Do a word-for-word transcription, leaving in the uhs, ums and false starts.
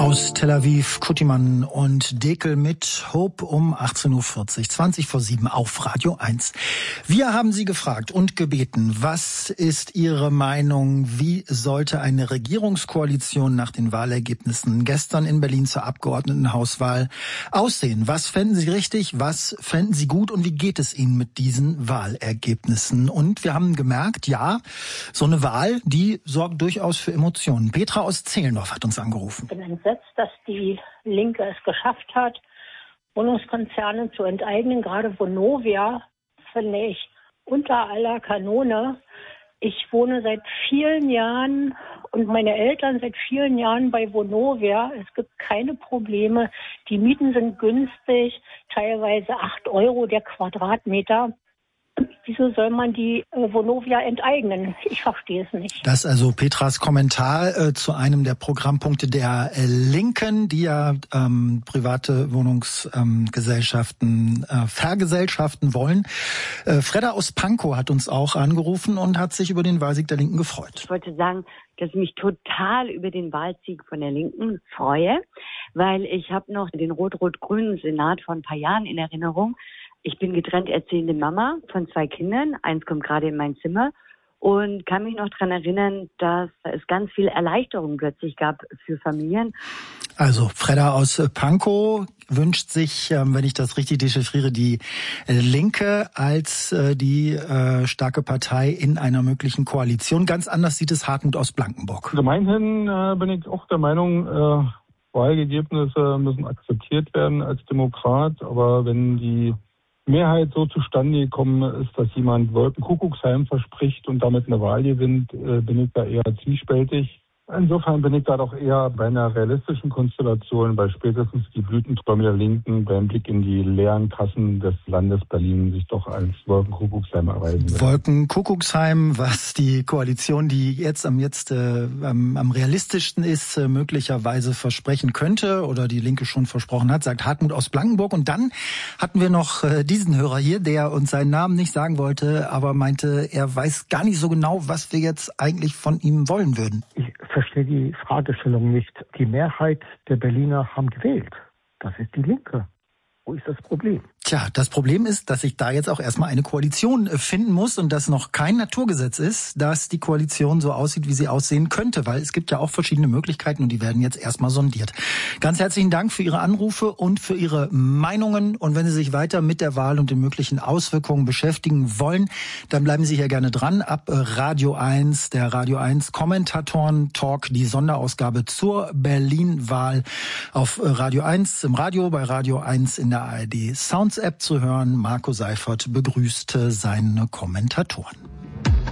Aus Tel Aviv, Kuttimann und Dekel mit Hope um achtzehn Uhr vierzig, zwanzig vor sieben auf Radio eins. Wir haben Sie gefragt und gebeten, was ist Ihre Meinung? Wie sollte eine Regierungskoalition nach den Wahlergebnissen gestern in Berlin zur Abgeordnetenhauswahl aussehen? Was fänden Sie richtig? Was fänden Sie gut? Und wie geht es Ihnen mit diesen Wahlergebnissen? Und wir haben gemerkt, ja, so eine Wahl, die sorgt durchaus für Emotionen. Petra aus Zehlendorf hat uns angerufen. Dass die Linke es geschafft hat, Wohnungskonzerne zu enteignen. Gerade Vonovia finde ich unter aller Kanone. Ich wohne seit vielen Jahren und meine Eltern seit vielen Jahren bei Vonovia. Es gibt keine Probleme. Die Mieten sind günstig, teilweise acht Euro der Quadratmeter. Wieso soll man die äh, Vonovia enteignen? Ich verstehe es nicht. Das ist also Petras Kommentar äh, zu einem der Programmpunkte der äh, Linken, die ja ähm, private Wohnungsgesellschaften ähm, äh, vergesellschaften wollen. Äh, Fredda aus Pankow hat uns auch angerufen und hat sich über den Wahlsieg der Linken gefreut. Ich wollte sagen, dass ich mich total über den Wahlsieg von der Linken freue, weil ich habe noch den rot-rot-grünen Senat von ein paar Jahren in Erinnerung. Ich bin getrennt erziehende Mama von zwei Kindern. Eins kommt gerade in mein Zimmer und kann mich noch daran erinnern, dass es ganz viel Erleichterung plötzlich gab für Familien. Also Fredda aus Pankow wünscht sich, wenn ich das richtig dechiffriere, die Linke als die starke Partei in einer möglichen Koalition. Ganz anders sieht es Hartmut aus Blankenburg. Gemeinhin äh, bin ich auch der Meinung, äh, Wahlergebnisse müssen akzeptiert werden als Demokrat. Aber wenn die Mehrheit so zustande gekommen ist, dass jemand Wolkenkuckucksheim verspricht und damit eine Wahl gewinnt, bin ich da eher zwiespältig. Insofern bin ich da doch eher bei einer realistischen Konstellation, weil spätestens die Blütenträume der Linken beim Blick in die leeren Kassen des Landes Berlin sich doch als Wolkenkuckucksheim erweisen werden. Wolkenkuckucksheim, was die Koalition, die jetzt am jetzt äh, am, am realistischsten ist, äh, möglicherweise versprechen könnte oder die Linke schon versprochen hat, sagt Hartmut aus Blankenburg. Und dann hatten wir noch äh, diesen Hörer hier, der uns seinen Namen nicht sagen wollte, aber meinte, er weiß gar nicht so genau, was wir jetzt eigentlich von ihm wollen würden. Ich verstehe die Fragestellung nicht. Die Mehrheit der Berliner haben gewählt. Das ist die Linke. Wo ist das Problem? Tja, das Problem ist, dass sich da jetzt auch erstmal eine Koalition finden muss und dass noch kein Naturgesetz ist, dass die Koalition so aussieht, wie sie aussehen könnte, weil es gibt ja auch verschiedene Möglichkeiten und die werden jetzt erstmal sondiert. Ganz herzlichen Dank für Ihre Anrufe und für Ihre Meinungen, und wenn Sie sich weiter mit der Wahl und den möglichen Auswirkungen beschäftigen wollen, dann bleiben Sie hier gerne dran. Ab Radio eins, der Radio eins Kommentatoren-Talk, die Sonderausgabe zur Berlin-Wahl auf Radio eins im Radio, bei Radio eins in der A R D Sounds App zu hören. Marco Seifert begrüßte seine Kommentatoren.